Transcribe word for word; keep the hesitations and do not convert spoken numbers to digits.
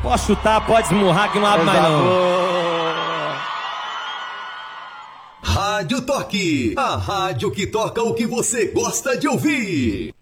Pode chutar, pode esmurrar que não abre mais não. Rádio Toque, a rádio que toca o que você gosta de ouvir.